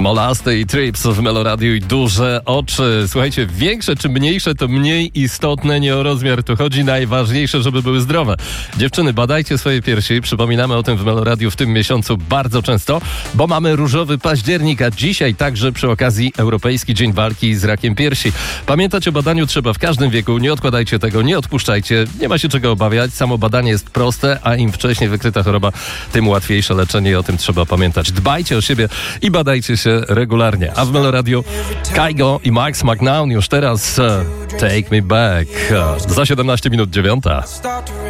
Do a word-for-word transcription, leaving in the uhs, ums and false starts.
Smolasty i Trips w Meloradiu i duże oczy. Słuchajcie, większe czy mniejsze to mniej istotne, nie o rozmiar tu chodzi. Najważniejsze, żeby były zdrowe. Dziewczyny, badajcie swoje piersi. Przypominamy o tym w Meloradiu w tym miesiącu bardzo często, bo mamy różowy październik, a dzisiaj także przy okazji Europejski Dzień Walki z Rakiem Piersi. Pamiętać o badaniu trzeba w każdym wieku. Nie odkładajcie tego, nie odpuszczajcie. Nie ma się czego obawiać. Samo badanie jest proste, a im wcześniej wykryta choroba, tym łatwiejsze leczenie i o tym trzeba pamiętać. Dbajcie o siebie i badajcie się regularnie. A w Meloradiu Kygo i Max McNown już teraz uh, Take Me Back. Uh, za siedemnaście minut dziewiąta.